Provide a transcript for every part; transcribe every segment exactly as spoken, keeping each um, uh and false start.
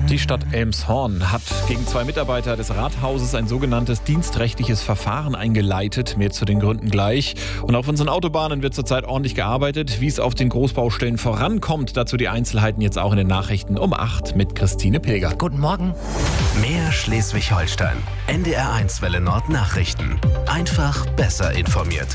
Die Stadt Elmshorn hat gegen zwei Mitarbeiter des Rathauses ein sogenanntes dienstrechtliches Verfahren eingeleitet. Mehr zu den Gründen gleich. Und auf unseren Autobahnen wird zurzeit ordentlich gearbeitet. Wie es auf den Großbaustellen vorankommt, dazu die Einzelheiten jetzt auch in den Nachrichten um acht mit Christine Pilger. Guten Morgen. Mehr Schleswig-Holstein. N D R eins Welle Nord Nachrichten. Einfach besser informiert.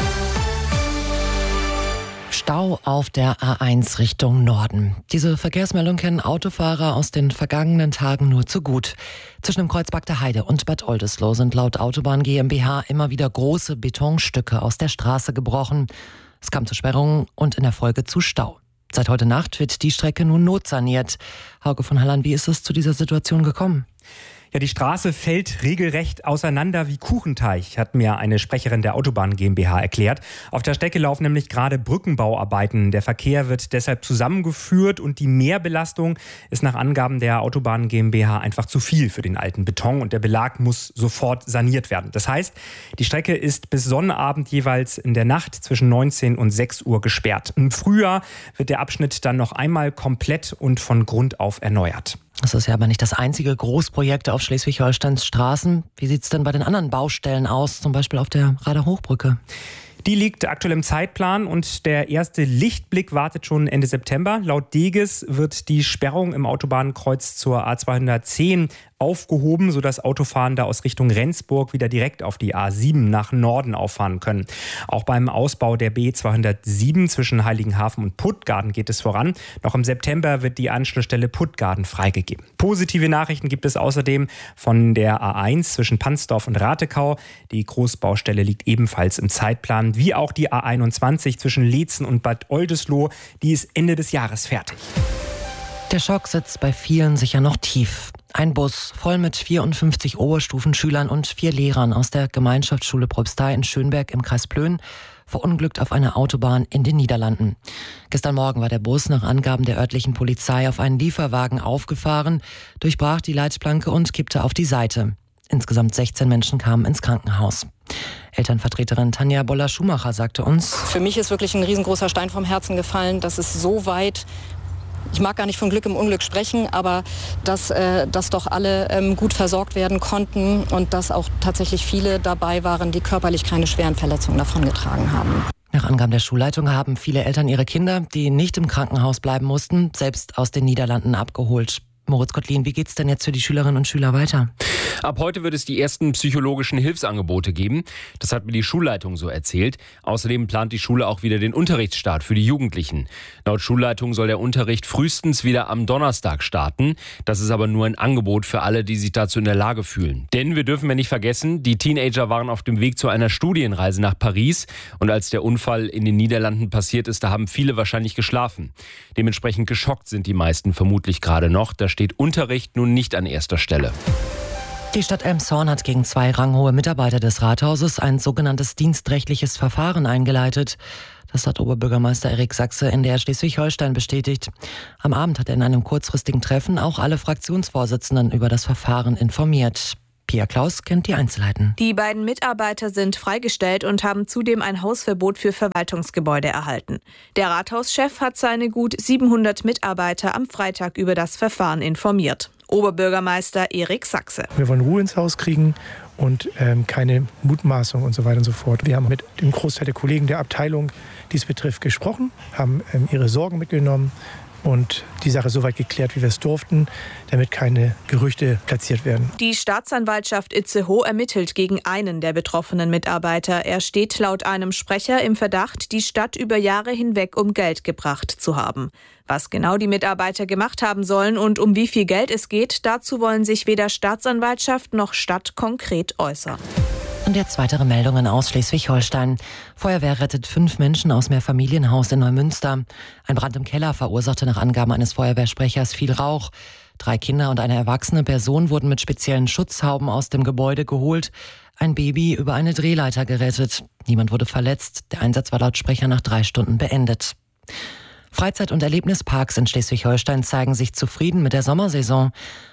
Stau auf der A eins Richtung Norden. Diese Verkehrsmeldung kennen Autofahrer aus den vergangenen Tagen nur zu gut. Zwischen dem Kreuz Bagda Heide und Bad Oldesloe sind laut Autobahn GmbH immer wieder große Betonstücke aus der Straße gebrochen. Es kam zu Sperrungen und in der Folge zu Stau. Seit heute Nacht wird die Strecke nun notsaniert. Hauke von Halland, wie ist es zu dieser Situation gekommen? Ja, die Straße fällt regelrecht auseinander wie Kuchenteig, hat mir eine Sprecherin der Autobahn GmbH erklärt. Auf der Strecke laufen nämlich gerade Brückenbauarbeiten. Der Verkehr wird deshalb zusammengeführt und die Mehrbelastung ist nach Angaben der Autobahn GmbH einfach zu viel für den alten Beton und der Belag muss sofort saniert werden. Das heißt, die Strecke ist bis Sonnabend jeweils in der Nacht zwischen neunzehn und sechs Uhr gesperrt. Im Frühjahr wird der Abschnitt dann noch einmal komplett und von Grund auf erneuert. Das ist ja aber nicht das einzige Großprojekt auf Schleswig-Holsteins Straßen. Wie sieht es denn bei den anderen Baustellen aus, zum Beispiel auf der Rader Hochbrücke? Die liegt aktuell im Zeitplan und der erste Lichtblick wartet schon Ende September. Laut Deges wird die Sperrung im Autobahnkreuz zur A zweihundertzehn aufgehoben, sodass Autofahrende aus Richtung Rendsburg wieder direkt auf die A sieben nach Norden auffahren können. Auch beim Ausbau der B zweihundertsieben zwischen Heiligenhafen und Puttgarden geht es voran. Noch im September wird die Anschlussstelle Puttgarden freigegeben. Positive Nachrichten gibt es außerdem von der A eins zwischen Pansdorf und Ratekau. Die Großbaustelle liegt ebenfalls im Zeitplan, wie auch die A einundzwanzig zwischen Leetzen und Bad Oldesloe. Die ist Ende des Jahres fertig. Der Schock sitzt bei vielen sicher noch tief. Ein Bus voll mit vierundfünfzig Oberstufenschülern und vier Lehrern aus der Gemeinschaftsschule Probstei in Schönberg im Kreis Plön verunglückt auf einer Autobahn in den Niederlanden. Gestern Morgen war der Bus nach Angaben der örtlichen Polizei auf einen Lieferwagen aufgefahren, durchbrach die Leitplanke und kippte auf die Seite. Insgesamt sechzehn Menschen kamen ins Krankenhaus. Elternvertreterin Tanja Boller-Schumacher sagte uns: Für mich ist wirklich ein riesengroßer Stein vom Herzen gefallen, dass es so weit, ich mag gar nicht von Glück im Unglück sprechen, aber dass, äh, dass doch alle ähm, gut versorgt werden konnten und dass auch tatsächlich viele dabei waren, die körperlich keine schweren Verletzungen davongetragen haben. Nach Angaben der Schulleitung haben viele Eltern ihre Kinder, die nicht im Krankenhaus bleiben mussten, selbst aus den Niederlanden abgeholt. Moritz Kottlin, wie geht's denn jetzt für die Schülerinnen und Schüler weiter? Ab heute wird es die ersten psychologischen Hilfsangebote geben. Das hat mir die Schulleitung so erzählt. Außerdem plant die Schule auch wieder den Unterrichtsstart für die Jugendlichen. Laut Schulleitung soll der Unterricht frühestens wieder am Donnerstag starten. Das ist aber nur ein Angebot für alle, die sich dazu in der Lage fühlen. Denn wir dürfen ja nicht vergessen, die Teenager waren auf dem Weg zu einer Studienreise nach Paris. Und als der Unfall in den Niederlanden passiert ist, da haben viele wahrscheinlich geschlafen. Dementsprechend geschockt sind die meisten vermutlich gerade noch. Da steht Unterricht nun nicht an erster Stelle. Die Stadt Elmshorn hat gegen zwei ranghohe Mitarbeiter des Rathauses ein sogenanntes dienstrechtliches Verfahren eingeleitet. Das hat Oberbürgermeister Erik Sachse in der Schleswig-Holstein bestätigt. Am Abend hat er in einem kurzfristigen Treffen auch alle Fraktionsvorsitzenden über das Verfahren informiert. Pia Klaus kennt die Einzelheiten. Die beiden Mitarbeiter sind freigestellt und haben zudem ein Hausverbot für Verwaltungsgebäude erhalten. Der Rathauschef hat seine gut siebenhundert Mitarbeiter am Freitag über das Verfahren informiert. Oberbürgermeister Erik Sachse. Wir wollen Ruhe ins Haus kriegen und ähm, keine Mutmaßung und so weiter und so fort. Wir haben mit dem Großteil der Kollegen der Abteilung, die es betrifft, gesprochen, haben ähm, ihre Sorgen mitgenommen und die Sache so weit geklärt, wie wir es durften, damit keine Gerüchte platziert werden. Die Staatsanwaltschaft Itzehoe ermittelt gegen einen der betroffenen Mitarbeiter. Er steht laut einem Sprecher im Verdacht, die Stadt über Jahre hinweg um Geld gebracht zu haben. Was genau die Mitarbeiter gemacht haben sollen und um wie viel Geld es geht, dazu wollen sich weder Staatsanwaltschaft noch Stadt konkret äußern. Und jetzt weitere Meldungen aus Schleswig-Holstein. Feuerwehr rettet fünf Menschen aus Mehrfamilienhaus in Neumünster. Ein Brand im Keller verursachte nach Angaben eines Feuerwehrsprechers viel Rauch. Drei Kinder und eine erwachsene Person wurden mit speziellen Schutzhauben aus dem Gebäude geholt. Ein Baby über eine Drehleiter gerettet. Niemand wurde verletzt. Der Einsatz war laut Sprecher nach drei Stunden beendet. Freizeit- und Erlebnisparks in Schleswig-Holstein zeigen sich zufrieden mit der Sommersaison.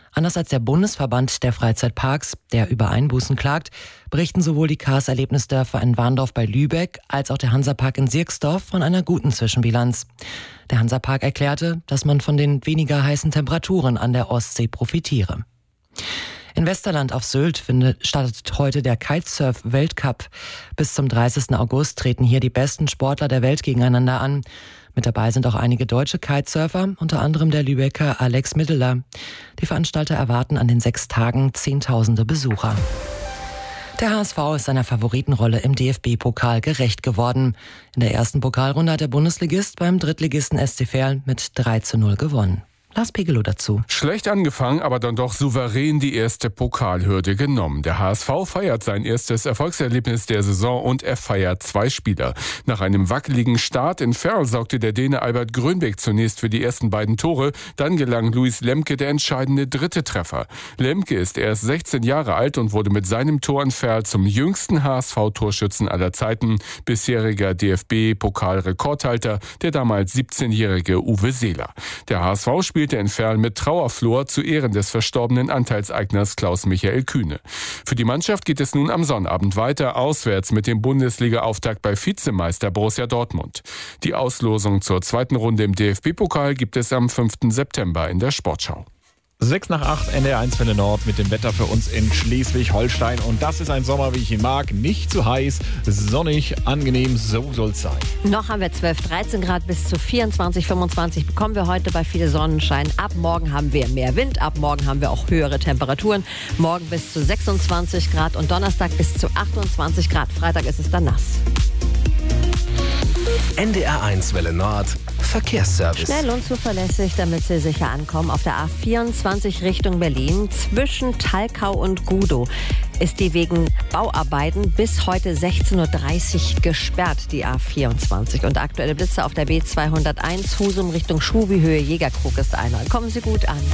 Anders als der Bundesverband der Freizeitparks, der über Einbußen klagt, berichten sowohl die Chaos-Erlebnisdörfer in Warndorf bei Lübeck als auch der Hansapark in Sierksdorf von einer guten Zwischenbilanz. Der Hansapark erklärte, dass man von den weniger heißen Temperaturen an der Ostsee profitiere. In Westerland auf Sylt findet, startet heute der Kitesurf-Weltcup. Bis zum dreißigsten August treten hier die besten Sportler der Welt gegeneinander an. Mit dabei sind auch einige deutsche Kitesurfer, unter anderem der Lübecker Alex Middeler. Die Veranstalter erwarten an den sechs Tagen Zehntausende Besucher. Der H S V ist seiner Favoritenrolle im D F B-Pokal gerecht geworden. In der ersten Pokalrunde hat der Bundesligist beim Drittligisten S C Verl mit drei zu null gewonnen. Lars Pegelow dazu. Schlecht angefangen, aber dann doch souverän die erste Pokalhürde genommen. Der H S V feiert sein erstes Erfolgserlebnis der Saison und er feiert zwei Spieler. Nach einem wackeligen Start in Verl sorgte der Däne Albert Grönbæk zunächst für die ersten beiden Tore. Dann gelang Luis Lemke der entscheidende dritte Treffer. Lemke ist erst sechzehn Jahre alt und wurde mit seinem Tor in Verl zum jüngsten H S V-Torschützen aller Zeiten. Bisheriger D F B-Pokalrekordhalter, der damals siebzehnjährige Uwe Seeler. Der H S V spielt spielte in Verl mit Trauerflor zu Ehren des verstorbenen Anteilseigners Klaus-Michael Kühne. Für die Mannschaft geht es nun am Sonnabend weiter, auswärts mit dem Bundesliga-Auftakt bei Vizemeister Borussia Dortmund. Die Auslosung zur zweiten Runde im D F B-Pokal gibt es am fünften September in der Sportschau. sechs nach acht, N D R eins Welle Nord mit dem Wetter für uns in Schleswig-Holstein. Und das ist ein Sommer, wie ich ihn mag. Nicht zu heiß, sonnig, angenehm, so soll es sein. Noch haben wir zwölf, dreizehn Grad bis zu vierundzwanzig, fünfundzwanzig bekommen wir heute bei viel Sonnenschein. Ab morgen haben wir mehr Wind, ab morgen haben wir auch höhere Temperaturen. Morgen bis zu sechsundzwanzig Grad und Donnerstag bis zu achtundzwanzig Grad. Freitag ist es dann nass. N D R eins Welle Nord Verkehrsservice. Schnell und zuverlässig, damit Sie sicher ankommen. Auf der A vierundzwanzig Richtung Berlin zwischen Talkau und Gudow ist die wegen Bauarbeiten bis heute sechzehn Uhr dreißig gesperrt, die A vierundzwanzig. Und aktuelle Blitze auf der B zweihunderteins Husum Richtung Schubi-Höhe Jägerkrug ist einer. Kommen Sie gut an.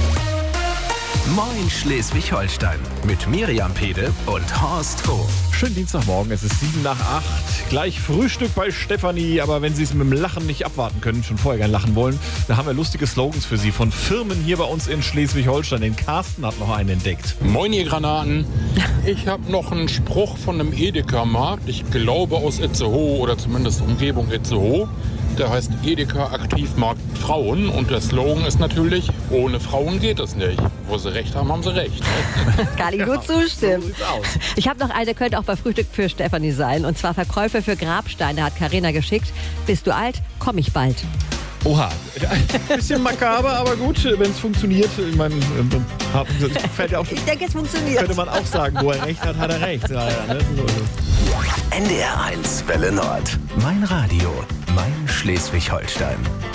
Moin Schleswig-Holstein mit Miriam Pede und Horst Hof. Schönen Dienstagmorgen, es ist sieben nach acht. Gleich Frühstück bei Stefanie, aber wenn Sie es mit dem Lachen nicht abwarten können, schon vorher gern lachen wollen, da haben wir lustige Slogans für Sie von Firmen hier bei uns in Schleswig-Holstein. Den Carsten hat noch einen entdeckt. Moin ihr Granaten. Ich habe noch einen Spruch von einem Edeka-Markt, ich glaube aus Itzehoe oder zumindest Umgebung Itzehoe. Der heißt Edeka Aktivmarkt Frauen und der Slogan ist natürlich, ohne Frauen geht es nicht. Wo sie recht haben, haben sie recht. Kann ich nur zustimmen. So sieht's aus. Ich habe noch eine, könnte auch bei Frühstück für Stefanie sein. Und zwar Verkäufe für Grabsteine hat Carina geschickt. Bist du alt? Komm ich bald. Oha, ein bisschen makaber, aber gut, wenn es funktioniert. Ich meine, fällt ja auch, ich denke, es funktioniert. Könnte man auch sagen, wo er recht hat, hat er recht. Ja, ja, ne? N D R eins Welle Nord. Mein Radio. Mein Schleswig-Holstein.